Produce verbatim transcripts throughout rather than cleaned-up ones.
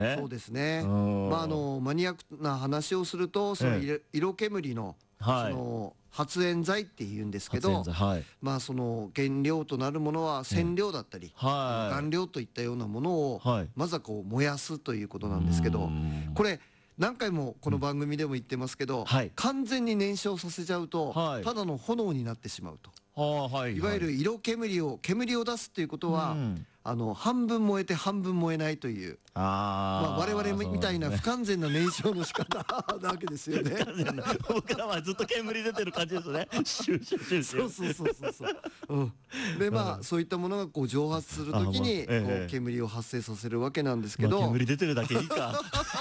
そうですね。まああのマニアックな話をすると、その色色煙のその発煙剤っていうんですけど、はい、まあその原料となるものは染料だったり、はい、顔料といったようなものを、はい、まずはこう燃やすということなんですけど、これ何回もこの番組でも言ってますけど、うん、はい、完全に燃焼させちゃうと、はい、ただの炎になってしまうと。はいはい、いわゆる色煙を煙を出すっていうことは、うん、あの半分燃えて半分燃えないという、あ、まあ、我々みたいな不完全な燃焼の仕方なわけですよね。 僕らはずっと煙出てる感じですね。シュシュシュシュ。 そうそうそうそうそう、うん、でまあそういったものがこう蒸発するときにこう煙を発生させるわけなんですけど、 まあ、煙出てるだけいいか。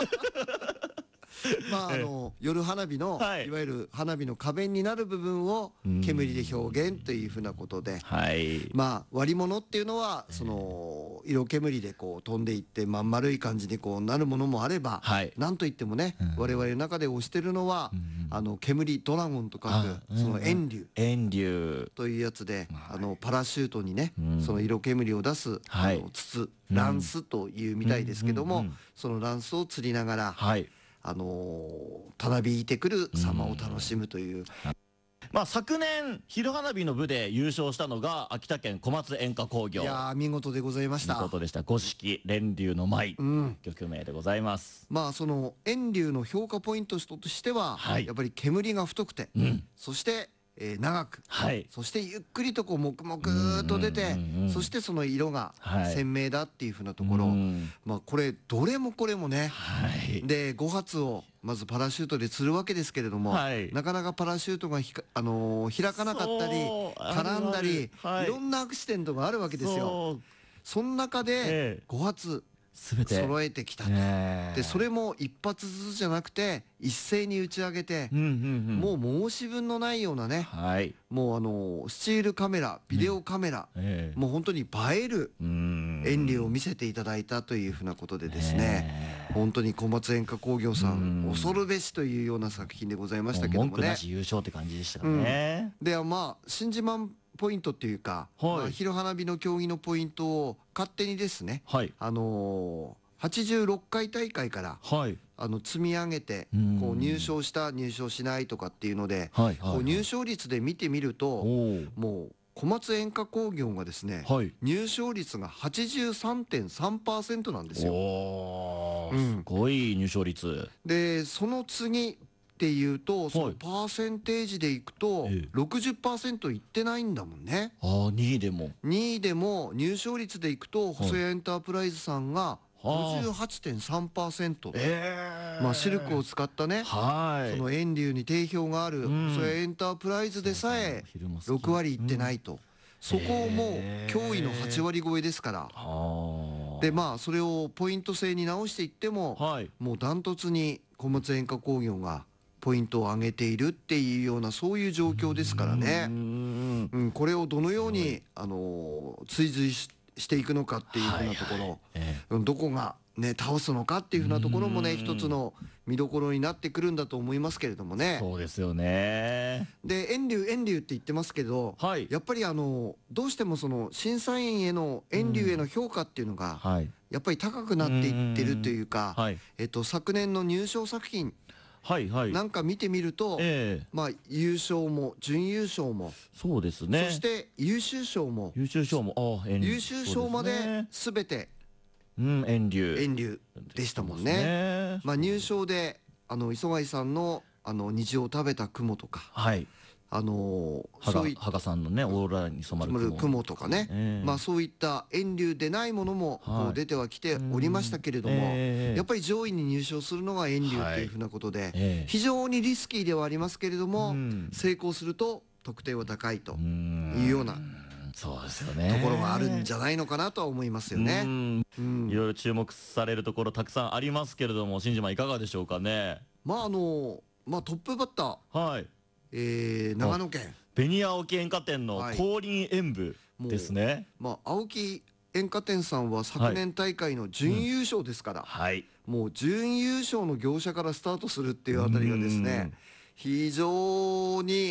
まああの夜花火の、はい、いわゆる花火の花弁になる部分を煙で表現というふうなことで、はい、まあ割り物っていうのはその色煙でこう飛んでいってまん丸い感じにこうなるものもあれば、はい、なんといってもね、うん、我々の中で推してるのは、うん、あの煙ドラゴンと書くその煙竜、煙竜というやつで、はい、あのパラシュートにね、うん、その色煙を出す、はい、あの筒ランスというみたいですけども、そのランスを釣りながら、はい、あのー、たなびいてくる様を楽しむという、 まあ昨年昼花火の部で優勝したのが秋田県小松煙火工業。 いやー見事でございました。 見事でした。五色蓮流の舞、うん、曲名でございます。 まあその煙流の評価ポイントとしては、はい、やっぱり煙が太くて、うん、そしてえー、長く、はい、そしてゆっくりとこう黙々と出て、そしてその色が鮮明だっていうふうなところ、はい、まあこれどれもこれもね、はい、でご発をまずパラシュートで釣るわけですけれども、はい、なかなかパラシュートがひか、あのー、開かなかったり絡んだり、はい、いろんなアクシデントがあるわけですよ。その中でご発全て揃えてきたと、えー、でそれも一発ずつじゃなくて一斉に打ち上げて、うんうんうん、もう申し分のないようなね、はい、もうあのスチールカメラビデオカメラ、うん、えー、もう本当に映える演技を見せていただいたというふうなことでですね、えー、本当に小松煙火工業さん恐るべしというような作品でございましたけどもね、 文句なし優勝って感じでしたね、 うん、でまあ新自慢ポイントっていうか、はい、まあ、昼花火の競技のポイントを勝手にですね、はい、あのー、はちじゅうろっかい大会から、はい、あの積み上げてこう入賞した入賞しないとかっていうので、はい、こう入賞率で見てみると、もう小松煙火工業がですね、はい、入賞率が はちじゅうさんてんさんパーセント なんですよ。 おー、うん、すごい入賞率で、その次っていうと、そのパーセンテージでいくと ろくじゅっパーセント いってないんだもんね。 ああ、にいでもにいでも入賞率でいくと細谷エンタープライズさんが ごじゅうはちてんさんパーセント、えー、まあシルクを使ったね、はい、その煙流に定評がある細谷エンタープライズでさえろくわりいってないと、うん、そこをもう驚異のはちわり超えですから、でまあそれをポイント制に直していっても、はい、もうダントツに小松煙火工業がポイントを上げているっていうようなそういう状況ですからね、うん、うん、これをどのようにあの追随ししていくのかっていうふうなところ、はいはい、えー、どこがね倒すのかっていうふうなところもね一つの見どころになってくるんだと思いますけれどもね。 そうですよね。 で煙流煙流って言ってますけど、はい、やっぱりあのどうしてもその審査員への煙流への評価っていうのが、はい、やっぱり高くなっていってるというか、はい、えっと昨年の入賞作品はいはい、なんか見てみると、えー、まあ優勝も準優勝もそうですね、 そして優秀賞も優秀賞もあ優秀賞まで全て煙流煙流でしたもんね。まあ入賞であの磯貝さんのあの虹を食べた雲とか、はい、あのー、羽賀さんのねオーロラに染まる 雲, 雲とかね、えー、まあそういった煙流でないものもこう出てはきておりましたけれども、えー、やっぱり上位に入賞するのが煙流っていうふうなことで、はい、えー、非常にリスキーではありますけれども、成功すると得点は高いというようなそうですよね、 ところがあるんじゃないのかなとは思いますよね。 うん、いろいろ注目されるところたくさんありますけれども、新島いかがでしょうかね。 まああのまあトップバッター、はい、えー、長野県紅青木煙火店の降臨演舞ですね、はい、 まあ青木煙火店さんは昨年大会の準優勝ですから、はい、うん、もう準優勝の業者からスタートするっていうあたりがですね、非常に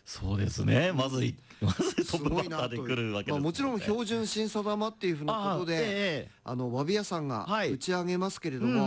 そうですね。まずいまずトップバッターで来るわけです、ね。 まあもちろん標準審査玉っていうふうなことで、あのわび屋さんが打ち上げますけれども。